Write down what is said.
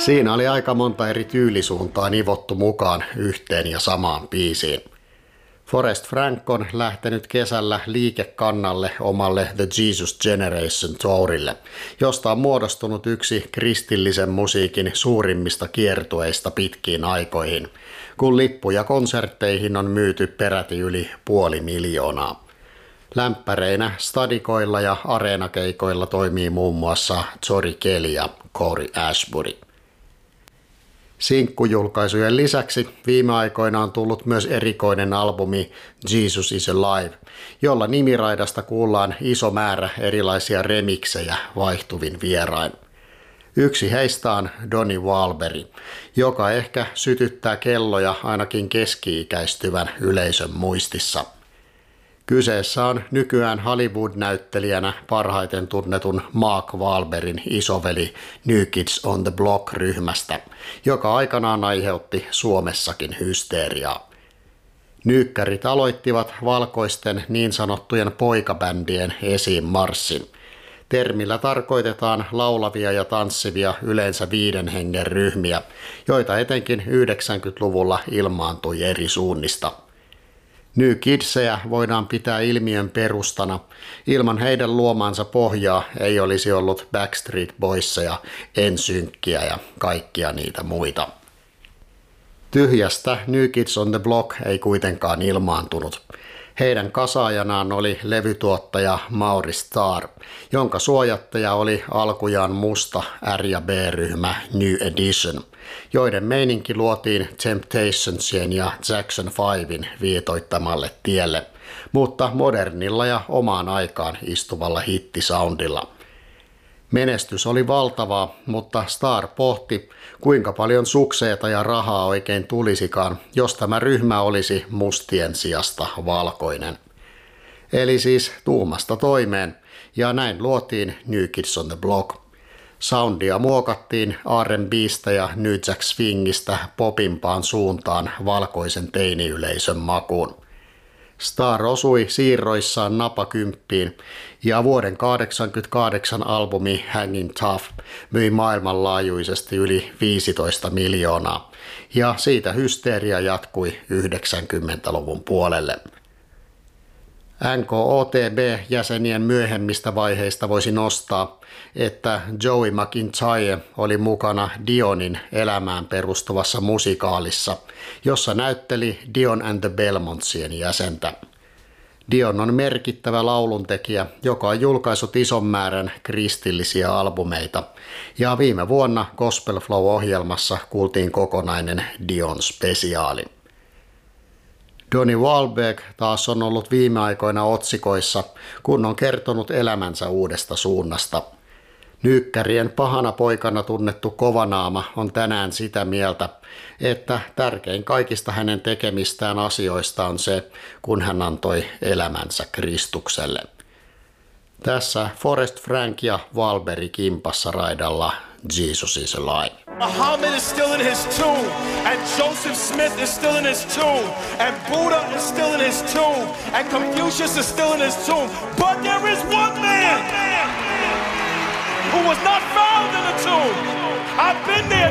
Siinä oli aika monta eri tyylisuuntaa nivottu mukaan yhteen ja samaan biisiin. Forrest Frank on lähtenyt kesällä liikekannalle omalle The Jesus Generation Tourille, josta on muodostunut yksi kristillisen musiikin suurimmista kiertueista pitkiin aikoihin, kun lippuja konsertteihin on myyty peräti yli 500 000. Lämpäreinä stadikoilla ja areenakeikoilla toimii muun muassa Tori Kelly ja Corey Ashbury. Sinkkujulkaisujen lisäksi viime aikoina on tullut myös erikoinen albumi Jesus is Alive, jolla nimiraidasta kuullaan iso määrä erilaisia remiksejä vaihtuvin vierain. Yksi heistä on Donnie Wahlberg, joka ehkä sytyttää kelloja ainakin keski-ikäistyvän yleisön muistissa. Kyseessä on nykyään Hollywood-näyttelijänä parhaiten tunnetun Mark Wahlbergin isoveli New Kids on the Block-ryhmästä, joka aikanaan aiheutti Suomessakin hysteeriaa. Nyykkärit aloittivat valkoisten niin sanottujen poikabändien esiin marssin. Termillä tarkoitetaan laulavia ja tanssivia yleensä 5 hengen ryhmiä, joita etenkin 90-luvulla ilmaantui eri suunnista. New Kidsejä voidaan pitää ilmiön perustana. Ilman heidän luomaansa pohjaa ei olisi ollut Backstreet Boysia, NSYNCia ja kaikkia niitä muita. Tyhjästä New Kids on the Block ei kuitenkaan ilmaantunut. Heidän kasaajanaan oli levytuottaja Mauri Starr, jonka suojattaja oli alkujaan musta R- ja B-ryhmä New Edition, joiden meininki luotiin Temptationsien ja Jackson 5:in viitoittamalle tielle, mutta modernilla ja omaan aikaan istuvalla hittisoundilla. Menestys oli valtavaa, mutta Starr pohti, kuinka paljon sukseeta ja rahaa oikein tulisikaan, jos tämä ryhmä olisi mustien sijasta valkoinen. Eli siis tuumasta toimeen, ja näin luotiin New Kids on the Block. Soundia muokattiin R&B:stä ja New Jack Swingistä popimpaan suuntaan valkoisen teiniyleisön makuun. Starr osui siirroissaan napakymppiin ja vuoden 1988 albumi Hanging Tough myi maailmanlaajuisesti yli 15 miljoonaa ja siitä hysteeria jatkui 90-luvun puolelle. NKOTB-jäsenien myöhemmistä vaiheista voisi nostaa, että Joey McIntyre oli mukana Dionin elämään perustuvassa musikaalissa, jossa näytteli Dion and the Belmontsien jäsentä. Dion on merkittävä lauluntekijä, joka on julkaissut ison määrän kristillisiä albumeita, ja viime vuonna Gospel Flow-ohjelmassa kuultiin kokonainen Dion-spesiaali. Donnie Wahlberg taas on ollut viime aikoina otsikoissa, kun on kertonut elämänsä uudesta suunnasta. Nykkärien pahana poikana tunnettu Kovanaama on tänään sitä mieltä, että tärkein kaikista hänen tekemistään asioista on se, kun hän antoi elämänsä Kristukselle. Tässä Forrest Frank ja Wahlberg kimpassa raidalla Jesus is Alive. Muhammad is still in his tomb, and Joseph Smith is still in his tomb, and Buddha is still in his tomb, and Confucius is still in his tomb. But there is one man who was not found in the tomb. I've been there.